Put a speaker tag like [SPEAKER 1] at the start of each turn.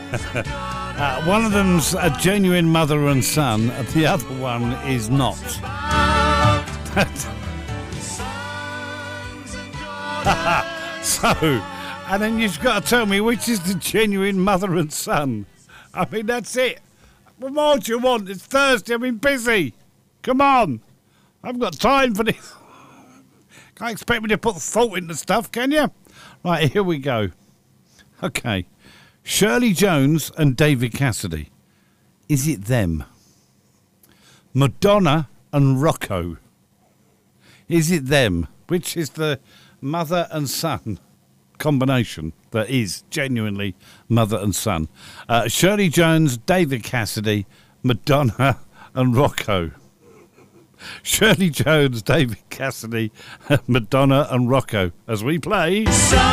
[SPEAKER 1] One of them's a genuine mother and son, the other one is not. So, and then you've got to tell me which is the genuine mother and son. I mean, that's it. What more do you want? It's Thursday, I've been busy. Come on. I haven't got time for this. Can't expect me to put thought into stuff, can you? Right, here we go. Okay. Shirley Jones and David Cassidy. Is it them? Madonna and Rocco. Is it them? Which is the mother and son combination that is genuinely mother and son? Shirley Jones, David Cassidy, Madonna and Rocco. Shirley Jones, David Cassidy, Madonna and Rocco as we play...